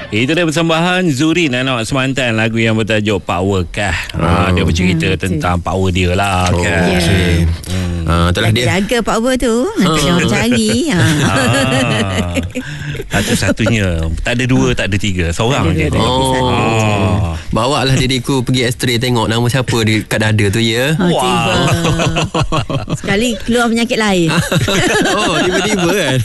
Itu dia persembahan Zurin anak Semantan, lagu yang bertajuk Power Kah. Dia bercerita tentang power dia lah kan. Itulah dia. Jaga power tu. Nanti dia orang cari. Satu-satunya. Tak ada dua, tak ada tiga. Seorang je. Bawa lah diriku pergi X-ray tengok nama siapa di kat dada tu ya. Sekali keluar penyakit lain. Tiba-tiba kan.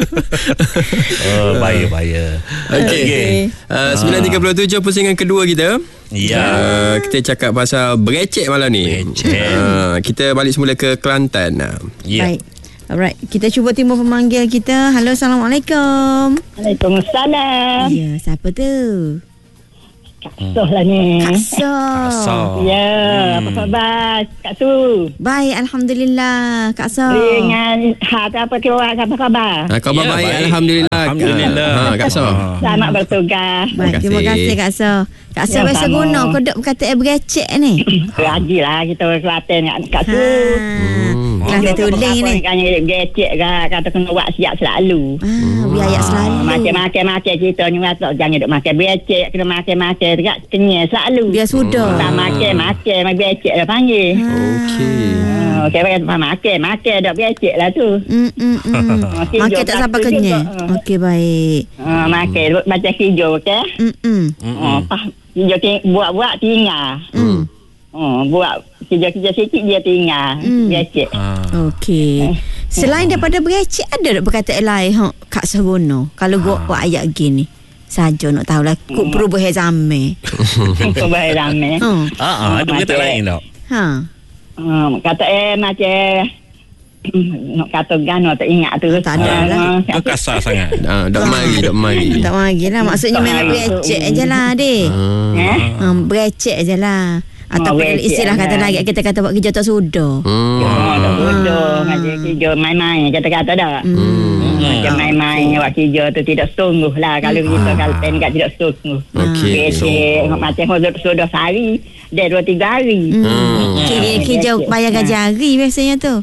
Bahaya. Okey. 9.37 pusingan kedua kita. Ya. Kita cakap pasal berecek malam ni. Kita balik semula ke Kelantan. Baik. Alright, kita cuba timbul pemanggil kita. Halo, Assalamualaikum. Waalaikumsalam. Ya, siapa tu? Kak Soh lah ni. Kak Soh. Ya, apa khabar Kak Su? Baik, Alhamdulillah. Kak Soh. Dengan apa khabar? Khabar baik, Alhamdulillah. Kak Soh. Selamat bertugas. Baik, terima kasih Kak Soh. Kak Soh biasa guna kodok perkataan berecek ni. Rajinlah kita Kelantan Kak Su. Kelantan tuling ni. Kan becek kata kena buat siap selalu. Biar ayat selalu. Makan kita ni jangan duk makan becek, kena makan dekat kenyal selalu. Biar sudah. Tak makan becek dah panggil. Okey. Makan dak becek lah tu. Makan tak sampai kenyal. Okey, baik. Makan macam hijau okey. Hijau buat tinggal. Buat kerja-kerja sikit dia tinggal. Becek. Okey. Selain daripada berecek, ada tak perkataan lain Kak Sarono? Kalau buat ayat gini saja nak tahulah perubahan zaman. Perubahan zaman. Ada perkataan lain tak? Kata macam nak kata gano tak ingat tu. Tak ada lah. Itu kasar sangat. Tak mari. Tak mari lah. Maksudnya memang berecek je lah dek. Berecek je lah. Ataupun istilah kata lagi kita kata buat kerja tak sudah. Tak sudah. Ngaji kerja main-main kata-kata dah. Macam main-main buat kerja tu tidak sungguh lah. Kalau kita Kelantan kat tidak sungguh. Okey. Macam sudah sehari dia 2-3 hari. Kerja bayar gaji hari biasanya tu.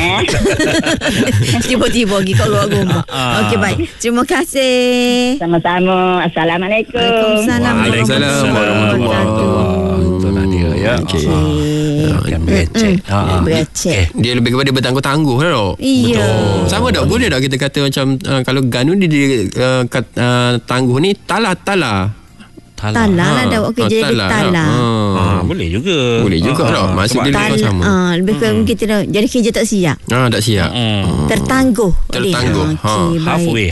Tiba-tiba pergi kat luar rumah. Okey, baik. Terima kasih. Sama-sama. Assalamualaikum. Waalaikumsalam warahmatullahi wabarakatuh. Itulah dia ya. Okey. Kan Berecek. Dia lebih kepada bertangguh-tangguh lah dok. Iya. Sama dok, boleh tak kita kata macam kalau Ganu dia tangguh ni Tala Tala lah dah buat kerja jadi tala. Boleh juga. Boleh juga dok. Maksud dia lebih sama. Lebih kurang kita dah jadi kerja tak siap. Tak siap. Tertangguh. Okey, halfway.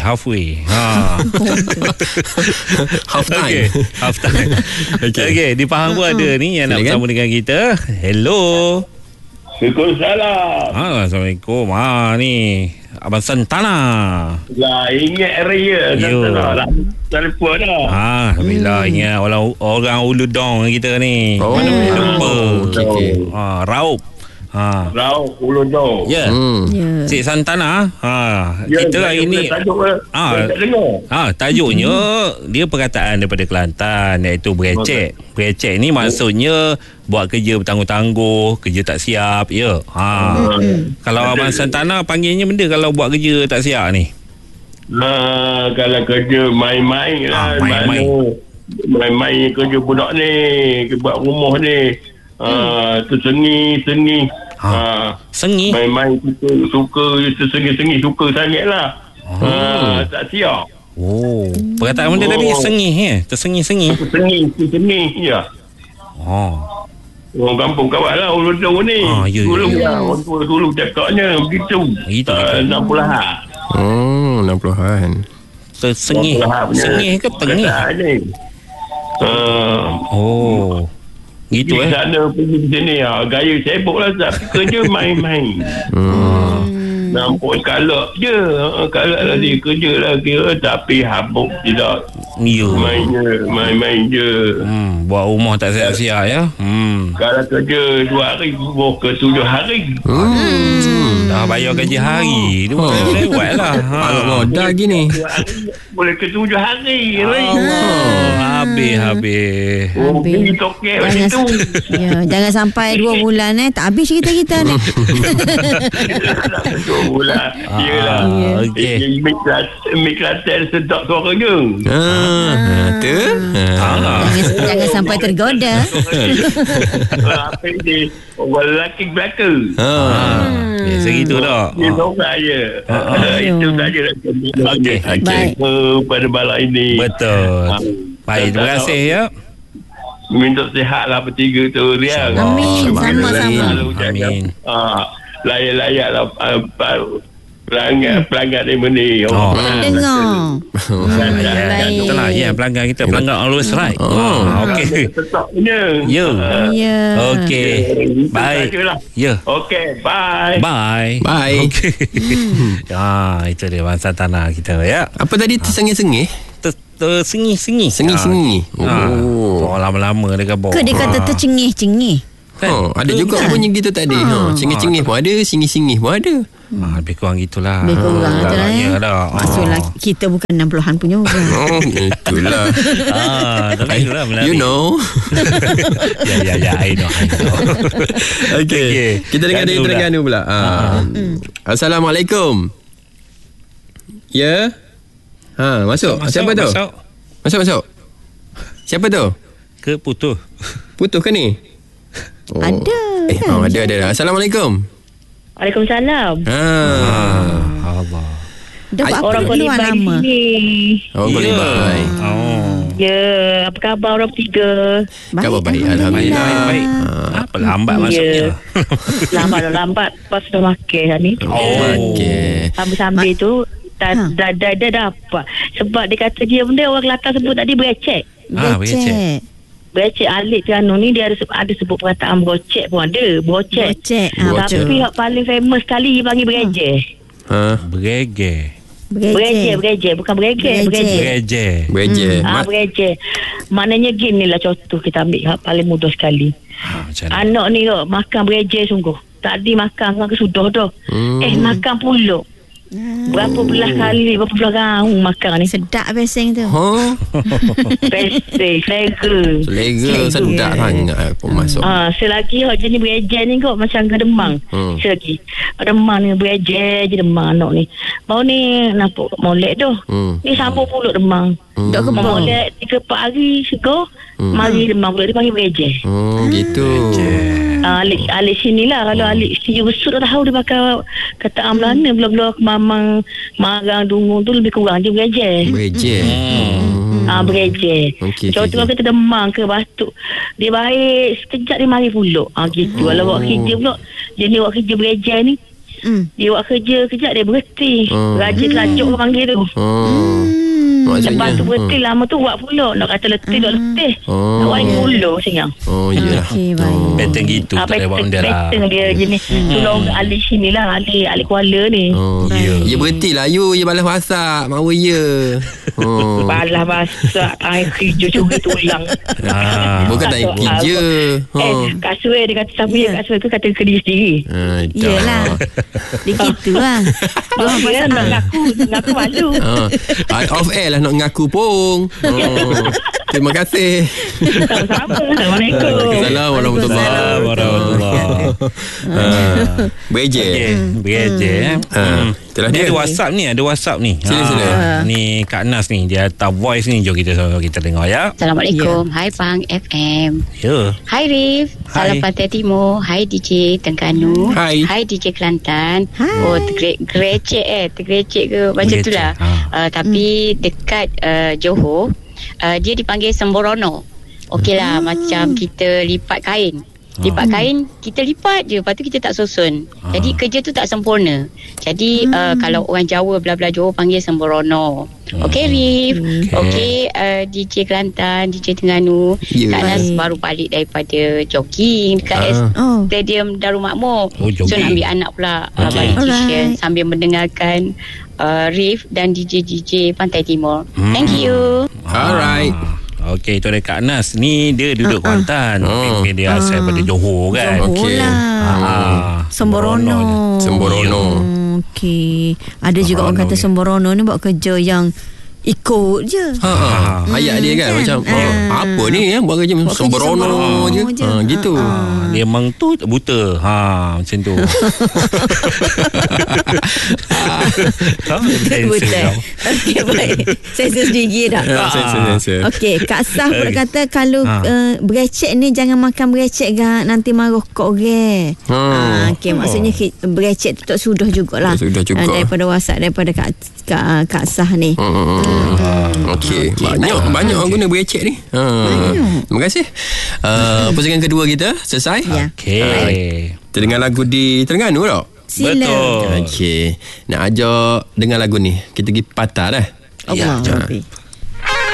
Half time. Okey, di Pahang pun ada ni yang nak bersama dengan kita. Hello. Waalaikumsalam. Assalamualaikum. Ni Abang Santana. Lah, ingat area Santana lah. Telefon dah. Alhamdulillah ingat orang Ulu Dong kita ni. Okey. Raup. Raup Ulu Dong. Ya. Cik Santana. Kita hari ni tajuknya dia perkataan daripada Kelantan iaitu berecek. Berecek ni maksudnya buat kerja bertangguh-tangguh, kerja tak siap, ya. Kalau Abang Santana panggilnya benda kalau buat kerja tak siap ni. Kalau kerja main-main lah. Main-main kerja budak ni, buat rumah ni. Tu seni. Sengi. Main-main suka sengi suka sangat lah. Tak siap. Perkataan benda tadi sengi tersengi-sengi. Sengi ya. Orang kampung kawan lah Ulu Dong ni. Dulu cakapnya begitu. 60-an. 60-an. Sengih ke tengih? Gitu di sana pergi di sini gaya sibuk lah kerja main-main. Nampak kalak je. Kalak lah dia kerja lah kira tapi habuk tidak. Main-main je. Buat rumah tak siap-siap ya. Kalau kerja 2 hari bubuh ke 7 hari. Dah bayar gaji hari. Dia lewat lah. Kalau modal gini boleh ke 7 hari. Habis. Beli toket macam tu. Jangan sampai 2 bulan tak habis cerita kita ni. 2 bulan. Yelah. Mik Kelantan sedap suaranya. Tu. Jangan sampai tergoda. Apa ni? Orang lelaki belaka. Biasa gitu dah. Dia seorang je. Itu saja. Okey. Baik. Pada malam ini. Betul. Baik, terima kasih ya. Minta sihatlah bertiga tu Riang. Amin. Sama-sama. Amin. Layak-layak lah pelanggan ni ni. Dengar. Baik. Betul lah. Ya, pelanggan kita. Pelanggan always right. Okey. Tetap punya. Ya. Ya. Okey. Baik. Ya. Okey, bye. Bye. Bye. Okey. Itu dia bangsa tanah kita ya. Apa tadi tersengih-sengih? Tersengi-sengi. Sengi-sengi. Oh, lama-lama dia kata. Ke dia kata tercengih-cengih. Ada juga bunyi gitu tadi. Cengih-cengih pun ada, singi-singih pun ada. Lebih kurang gitulah. Lebih kurang itulah ya. Maksudlah kita bukan 60-an punya orang. Itulah. Itulah You know. Ya, I know. Okay. Kita dengar dari Terengganu pula. Assalamualaikum. Ya. Masuk. Siapa tu? Masuk. Siapa tu? Ke putus? Putus ke ni? Ada. Ada. Assalamualaikum. Waalaikumsalam. Allah. Dah buat apa Orang keluar Kolibai lama? sini. Orang Kolibai. Ya, apa khabar orang bertiga? Khabar baik, Alhamdulillah. Baik. Apa lambat masuknya? Lambat pas dah makan ni. Okey. Sambil-sambil tu dah dapat. Sebab dia kata dia benda orang Kelantan sebut tadi berecek. Becek. Berecek alik piano ni dia ada sebut perkataan brocek pun ada. Brocek. Tapi yang paling famous sekali dia panggil bereje. Bereje. Bukan bereje. Bereje. Bereje. Maknanya gini lah contoh kita ambil paling mudah sekali. Anak ni makan bereje sungguh. Tadi makan sudah dah. Makan pulak. Berapa belah raung makan ni. Sedap beseng tu. Beseng, Selera sedap sangat pun masuk. Selagi jenis bereje ni kok macam kedemang. Selagi kedemang ni bereje je demang anak ni. Baru ni nampak molek tu. Ni sambung pulak demang. Dok molek 3-4 hari segar. Mari demang pulak dia panggil bereje. Gitu. Alik sini lah. Kalau alik sini besut dah tahu dia pakai kata Melana bela-bela kemamang marang dungu tu lebih kurang je bereje. Bereje. Contoh kalau kita demam ke batuk, dia baik sekejap dia mari pulak. Gitu. Kalau buat kerja pula, dia ni buat kerja bereje ni. Dia buat kerja kejap dia berhenti. Rajin lajuk orang panggil tu. Lepas tu berhenti lama tu buat pula. Nak kata letih nak letih. Nak buat pula sayang. Iyalah. Pattern gitu tak boleh buat benda lah. Pattern dia jenis. Tolong alik sini lah. Alik Kuala ni. Ya berhenti lah you. Ya balas masak. Mahu ya. Balas masak. Kerja juga tulang. Bukan tak kerja. Kasut dia kata siapa ya kasut tu kata kerja sendiri. Yelah. Dia gitu lah. Nak malu. Off air lah nak mengaku pun. Terima kasih. Sama-sama. Assalamualaikum. Assalamualaikum warahmatullahi wabarakatuh. Bereje. Dia ada WhatsApp ni. Sila. Ni Kak Nas ni. Dia hantar voice ni. Jom kita dengar ya. Assalamualaikum. Hai Pang FM. Ya. Hai Rif. Salam Pantai Timur. Hai DJ Terengganu. Hai DJ Kelantan. Tergerecek ke macam tu lah. Tapi dekat Johor, dia dipanggil Semborono. Okey lah, macam kita lipat kain. Lipat kain, kita lipat je. Lepas tu kita tak susun. Jadi kerja tu tak sempurna. Jadi kalau orang Jawa, belah-belah Johor panggil Semborono. Okey Rif. Okey DJ Kelantan, DJ Terengganu. Kak Nas baru balik daripada jogging dekat Stadium Darul Makmur. So nak ambil anak pula balik tuition sambil mendengarkan Rif dan DJ Pantai Timur. Thank you. Alright. Okey, itu ada Kak Nas. Ni dia duduk Kuantan. Mungkin dia asal daripada Johor kan. Okey. Semborono. Semborono. Okey. Ada juga orang kata Semborono ni buat kerja yang ikut je. Ayat dia kan macam apa ni buat kerja sembrono je. Gitu. Dia memang tu buta. Macam tu. Betul. Okey, baik. Saya sedikit dah. Sensor. Okey, Kak Sah pula kata kalau berecek ni jangan makan berecek nanti marah kat orang. Okey, maksudnya berecek tu tak sudah jugalah. Sudah juga. Daripada WhatsApp daripada Kak Sah ni. Okey. Banyak orang guna berecek ni. Terima kasih. Pusingan kedua kita selesai. Ya. Okey. Kita dengar lagu di Terengganu tak? Sila. Betul. Okey. Nak ajak dengar lagu ni. Kita pergi patah dah. Allah. Ya.